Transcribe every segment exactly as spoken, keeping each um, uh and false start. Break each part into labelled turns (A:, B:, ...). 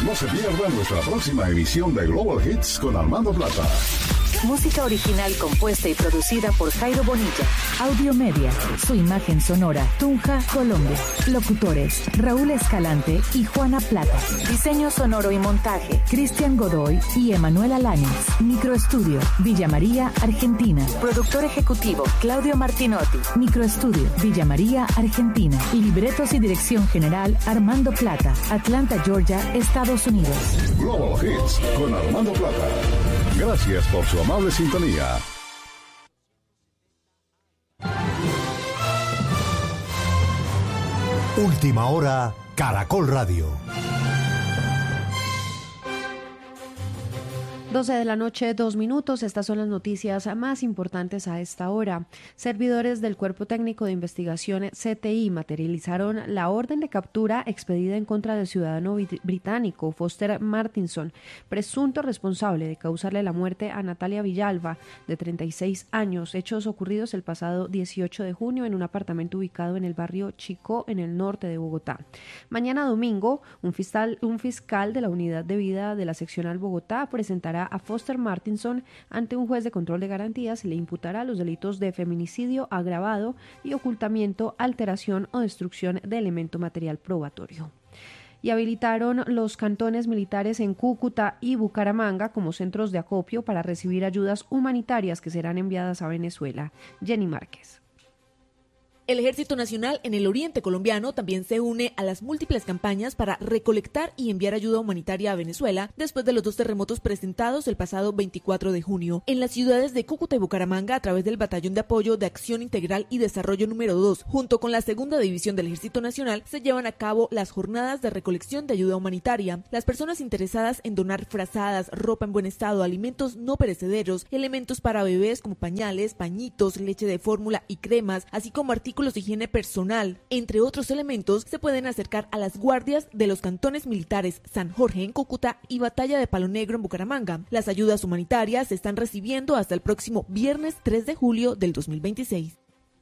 A: No se pierda nuestra próxima emisión de Global Hits con Armando Plata.
B: Música original compuesta y producida por Jairo Bonilla. Audiomedia, su imagen sonora, Tunja, Colombia. Locutores, Raúl Escalante y Juana Plata. Diseño sonoro y montaje, Cristian Godoy y Emanuela Láñez. Microestudio, Villa María, Argentina. Productor ejecutivo, Claudio Martinotti. Microestudio, Villa María, Argentina. Libretos y dirección general, Armando Plata. Atlanta, Georgia, Estados Unidos.
A: Global Hits con Armando Plata. Gracias por su amable sintonía.
C: Última hora, Caracol Radio.
D: doce de la noche, dos minutos. Estas son las noticias más importantes a esta hora. Servidores del Cuerpo Técnico de Investigación C T I materializaron la orden de captura expedida en contra del ciudadano británico Foster Martinson, presunto responsable de causarle la muerte a Natalia Villalba, de treinta y seis años, hechos ocurridos el pasado dieciocho de junio en un apartamento ubicado en el barrio Chicó, en el norte de Bogotá. Mañana domingo, un fiscal, un fiscal de la Unidad de Vida de la Seccional Bogotá presentará a Foster Martinson ante un juez de control de garantías y le imputará los delitos de feminicidio agravado y ocultamiento, alteración o destrucción de elemento material probatorio. Y habilitaron los cantones militares en Cúcuta y Bucaramanga como centros de acopio para recibir ayudas humanitarias que serán enviadas a Venezuela. Jenny Márquez.
E: El Ejército Nacional en el oriente colombiano también se une a las múltiples campañas para recolectar y enviar ayuda humanitaria a Venezuela después de los dos terremotos presentados el pasado veinticuatro de junio. En las ciudades de Cúcuta y Bucaramanga, a través del Batallón de Apoyo de Acción Integral y Desarrollo número dos, junto con la Segunda División del Ejército Nacional, se llevan a cabo las jornadas de recolección de ayuda humanitaria. Las personas interesadas en donar frazadas, ropa en buen estado, alimentos no perecederos, elementos para bebés como pañales, pañitos, leche de fórmula y cremas, así como artículos de higiene personal, entre otros elementos, se pueden acercar a las guardias de los cantones militares San Jorge en Cúcuta y Batalla de Palo Negro en Bucaramanga. Las ayudas humanitarias se están recibiendo hasta el próximo viernes tres de julio del dos mil veintiséis.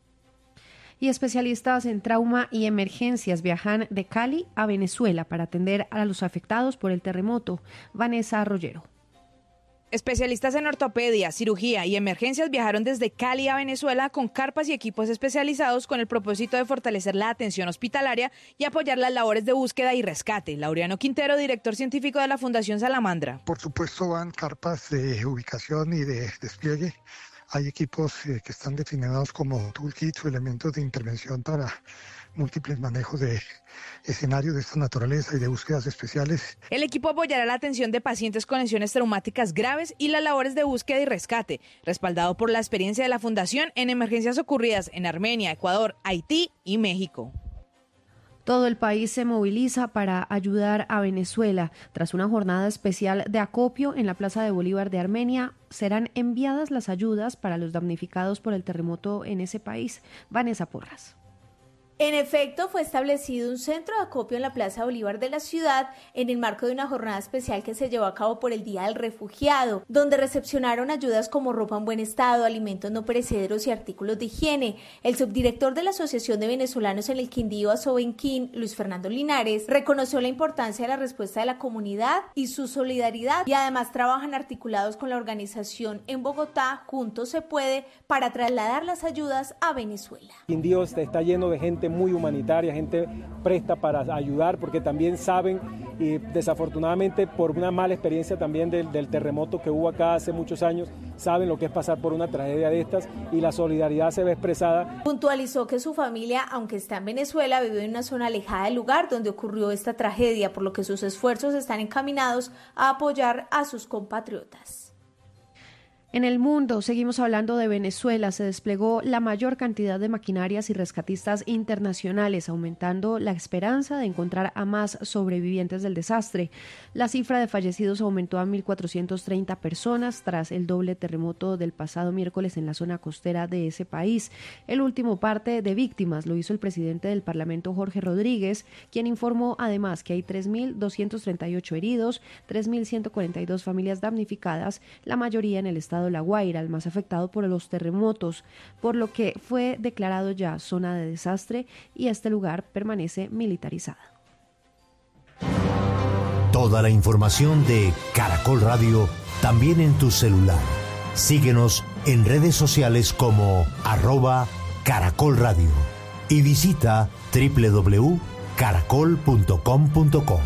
D: Y especialistas en trauma y emergencias viajan de Cali a Venezuela para atender a los afectados por el terremoto. Vanessa Arroyero.
F: Especialistas en ortopedia, cirugía y emergencias viajaron desde Cali a Venezuela con carpas y equipos especializados con el propósito de fortalecer la atención hospitalaria y apoyar las labores de búsqueda y rescate. Laureano Quintero, director científico de la Fundación Salamandra.
G: Por supuesto van carpas de ubicación y de despliegue. Hay equipos eh, que están definidos como toolkits o elementos de intervención para múltiples manejos de escenarios de esta naturaleza y de búsquedas especiales.
F: El equipo apoyará la atención de pacientes con lesiones traumáticas graves y las labores de búsqueda y rescate, respaldado por la experiencia de la Fundación en emergencias ocurridas en Armenia, Ecuador, Haití y México.
D: Todo el país se moviliza para ayudar a Venezuela. Tras una jornada especial de acopio en la Plaza de Bolívar de Armenia, serán enviadas las ayudas para los damnificados por el terremoto en ese país. Vanessa Porras.
H: En efecto, fue establecido un centro de acopio en la Plaza Bolívar de la ciudad en el marco de una jornada especial que se llevó a cabo por el Día del Refugiado, donde recepcionaron ayudas como ropa en buen estado, alimentos no perecederos y artículos de higiene. El subdirector de la Asociación de Venezolanos en el Quindío, Asobenquín, Luis Fernando Linares, reconoció la importancia de la respuesta de la comunidad y su solidaridad, y además trabajan articulados con la organización en Bogotá, Juntos se puede, para trasladar las ayudas a Venezuela.
I: Quindío está lleno de gente muy humanitaria, gente presta para ayudar, porque también saben, y desafortunadamente por una mala experiencia también del, del terremoto que hubo acá hace muchos años, saben lo que es pasar por una tragedia de estas y la solidaridad se ve expresada.
H: Puntualizó que su familia, aunque está en Venezuela, vive en una zona alejada del lugar donde ocurrió esta tragedia, por lo que sus esfuerzos están encaminados a apoyar a sus compatriotas.
D: En el mundo, seguimos hablando de Venezuela, se desplegó la mayor cantidad de maquinarias y rescatistas internacionales, aumentando la esperanza de encontrar a más sobrevivientes del desastre. La cifra de fallecidos aumentó a mil cuatrocientas treinta personas tras el doble terremoto del pasado miércoles en la zona costera de ese país. El último parte de víctimas lo hizo el presidente del Parlamento, Jorge Rodríguez, quien informó además que hay tres mil doscientos treinta y ocho heridos, tres mil ciento cuarenta y dos familias damnificadas, la mayoría en el estado de La Guaira, el más afectado por los terremotos, por lo que fue declarado ya zona de desastre y este lugar permanece militarizado.
C: Toda la información de Caracol Radio también en tu celular. Síguenos en redes sociales como arroba Caracol Radio y visita doble u doble u doble u punto caracol punto com punto co.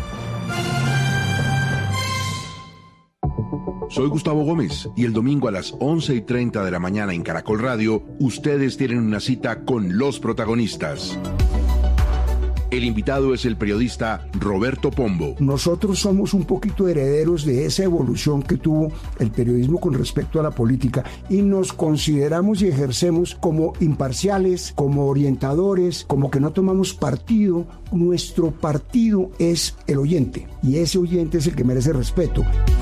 J: Soy Gustavo Gómez y el domingo a las once y treinta de la mañana en Caracol Radio, ustedes tienen una cita con los protagonistas. El invitado es el periodista Roberto Pombo.
K: Nosotros somos un poquito herederos de esa evolución que tuvo el periodismo con respecto a la política y nos consideramos y ejercemos como imparciales, como orientadores, como que no tomamos partido. Nuestro partido es el oyente y ese oyente es el que merece respeto.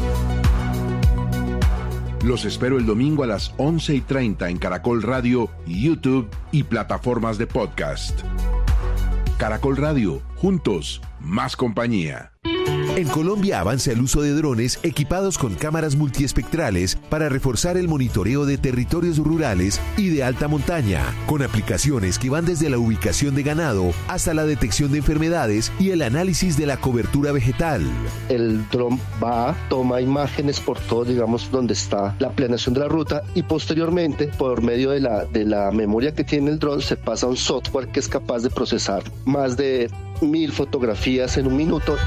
J: Los espero el domingo a las once y treinta en Caracol Radio, YouTube y plataformas de podcast. Caracol Radio, juntos, más compañía.
L: En Colombia avanza el uso de drones equipados con cámaras multiespectrales para reforzar el monitoreo de territorios rurales y de alta montaña, con aplicaciones que van desde la ubicación de ganado hasta la detección de enfermedades y el análisis de la cobertura vegetal.
M: El dron va, toma imágenes por todo, digamos, donde está la planeación de la ruta y posteriormente, por medio de la, de la memoria que tiene el dron, se pasa a un software que es capaz de procesar más de mil fotografías en un minuto.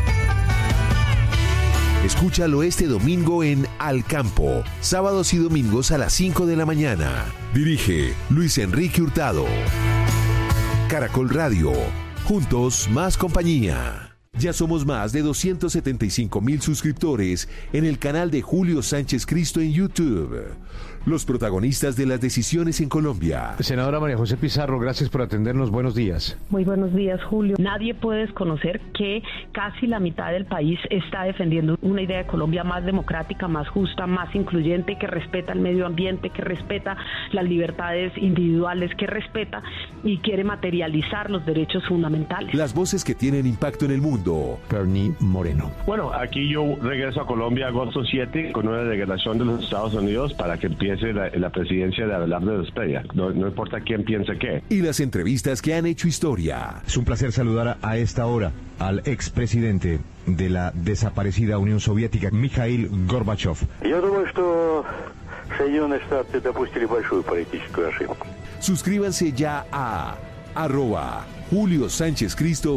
L: Escúchalo este domingo en Al Campo, sábados y domingos a las cinco de la mañana. Dirige Luis Enrique Hurtado. Caracol Radio, juntos más compañía. Ya somos más de doscientos setenta y cinco mil suscriptores en el canal de Julio Sánchez Cristo en YouTube. Los protagonistas de las decisiones en Colombia.
N: Senadora María José Pizarro, gracias por atendernos. Buenos días.
O: Muy buenos días, Julio. Nadie puede desconocer que casi la mitad del país está defendiendo una idea de Colombia más democrática, más justa, más incluyente, que respeta el medio ambiente, que respeta las libertades individuales, que respeta y quiere materializar los derechos fundamentales.
L: Las voces que tienen impacto en el mundo.
N: Bernie Moreno.
P: Bueno, aquí yo regreso a Colombia agosto siete con una delegación de los Estados Unidos para que empiece La, la presidencia de Abelardo Zepeda. No, no importa quién piense qué.
L: Y las entrevistas que han hecho historia.
Q: Es un placer saludar a esta hora al expresidente de la desaparecida Unión Soviética, Mikhail Gorbachev.
R: Я думаю, что Соединенные Штаты допустили большую политическую ошибку.
L: Suscríbanse ya a arroba Julio Sánchez Cristo